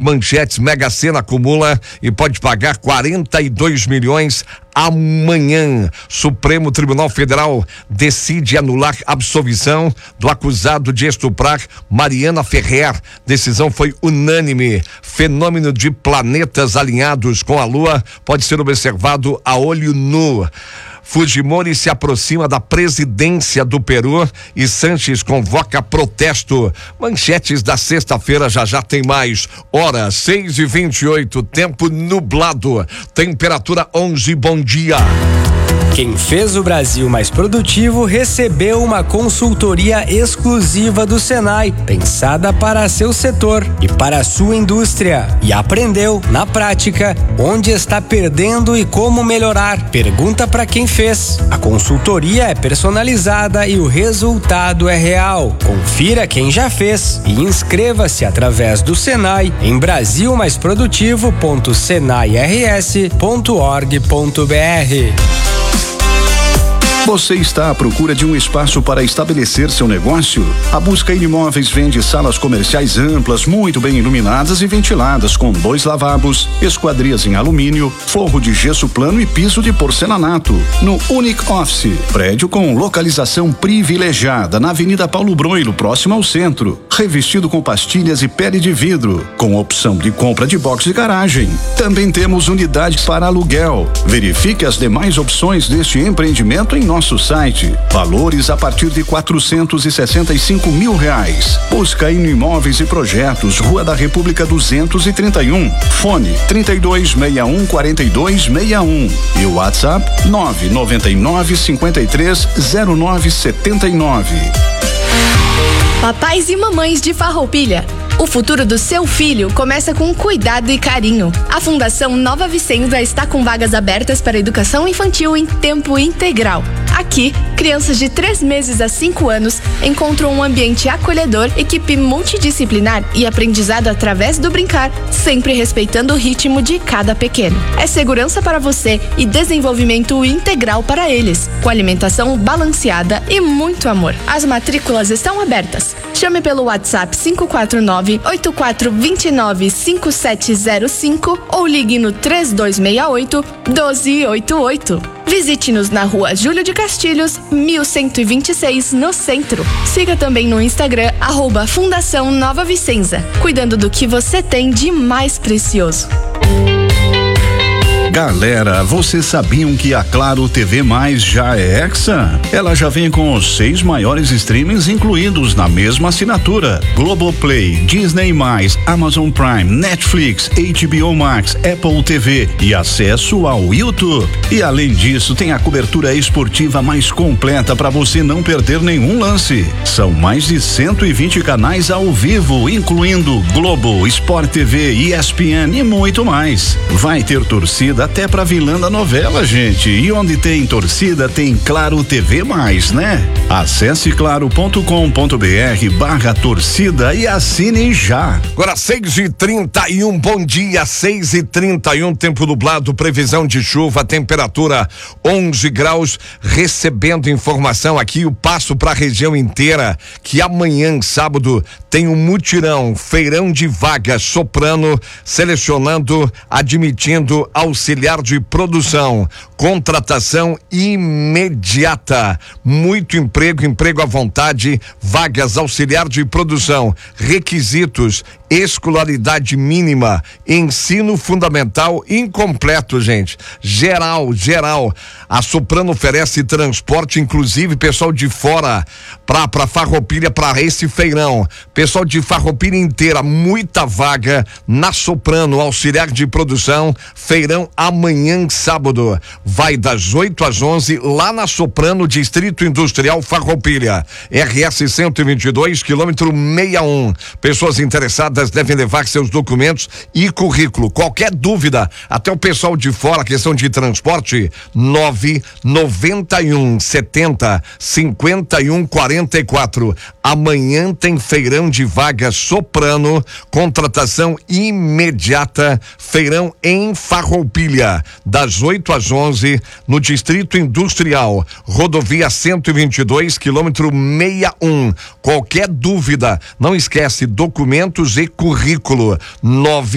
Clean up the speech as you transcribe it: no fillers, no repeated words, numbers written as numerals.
manchetes. Mega Sena acumula e pode pagar 42 milhões amanhã. Supremo Tribunal Federal decide anular absolvição do acusado de estuprar Mariana Ferrer. Decisão foi unânime. Fenômeno de planetas alinhados com a Lua pode ser observado a olho nu. Fujimori se aproxima da presidência do Peru e Sanches convoca protesto. Manchetes da sexta-feira, já tem mais. Hora 6:28, tempo nublado, temperatura 11, bom dia. Quem fez o Brasil mais produtivo recebeu uma consultoria exclusiva do Senai, pensada para seu setor e para a sua indústria. E aprendeu, na prática, onde está perdendo e como melhorar. Pergunta para quem fez. A consultoria é personalizada e o resultado é real. Confira quem já fez e inscreva-se através do Senai em brasilmaisprodutivo.senairs.org.br. Você está à procura de um espaço para estabelecer seu negócio? A Buscair Imóveis vende salas comerciais amplas, muito bem iluminadas e ventiladas, com 2 lavabos, esquadrias em alumínio, forro de gesso plano e piso de porcelanato. No Unique Office, prédio com localização privilegiada na Avenida Paulo Broilo, próximo ao centro. Revestido com pastilhas e pele de vidro, com opção de compra de box e garagem. Também temos unidades para aluguel. Verifique as demais opções deste empreendimento em nosso site. Valores a partir de R$465 mil. Buscair Imóveis e Projetos, Rua da República 231. Fone 3261-4261 e o WhatsApp 999-530979. Papais e mamães de Farroupilha, o futuro do seu filho começa com cuidado e carinho. A Fundação Nova Vicenza está com vagas abertas para educação infantil em tempo integral. Aqui, crianças de 3 meses a 5 anos encontram um ambiente acolhedor, equipe multidisciplinar e aprendizado através do brincar, sempre respeitando o ritmo de cada pequeno. É segurança para você e desenvolvimento integral para eles, com alimentação balanceada e muito amor. As matrículas estão abertas. Chame pelo WhatsApp 549-8429-5705 ou ligue no 3268-1288. Visite-nos na Rua Júlio de Castilhos, 1126, no centro. Siga também no Instagram, @Fundação Nova Vicenza, cuidando do que você tem de mais precioso. Galera, vocês sabiam que a Claro TV Mais já é Hexa? Ela já vem com os 6 maiores streamings incluídos na mesma assinatura: Globoplay, Disney+, Amazon Prime, Netflix, HBO Max, Apple TV e acesso ao YouTube. E além disso, tem a cobertura esportiva mais completa para você não perder nenhum lance. São mais de 120 canais ao vivo, incluindo Globo, Sport TV, ESPN e muito mais. Vai ter torcida até pra vilã da novela, gente. E onde tem torcida, tem Claro TV Mais, né? Acesse claro.com.br/torcida e assine já. Agora 6:31, bom dia, 6:31, tempo nublado, previsão de chuva, temperatura 11 graus, recebendo informação aqui, o passo para a região inteira, que amanhã, sábado, tem um mutirão, feirão de vagas, Soprano, selecionando, admitindo auxiliar de produção, contratação imediata, muito emprego à vontade, vagas auxiliar de produção, requisitos: escolaridade mínima, ensino fundamental incompleto, gente, geral. A Soprano oferece transporte, inclusive pessoal de fora pra Farroupilha, para esse feirão, pessoal de Farroupilha inteira, muita vaga na Soprano, auxiliar de produção, feirão amanhã, sábado, vai das 8 às 11, lá na Soprano, Distrito Industrial Farroupilha, RS 122, quilômetro 61. Pessoas interessadas devem levar seus documentos e currículo. Qualquer dúvida, até o pessoal de fora, questão de transporte, 991 70 51 44. Amanhã tem feirão de vagas Soprano, contratação imediata, feirão em Farroupilha, das 8 às 11, no Distrito Industrial, rodovia 122, quilômetro 61. Qualquer dúvida, não esquece, documentos e currículo.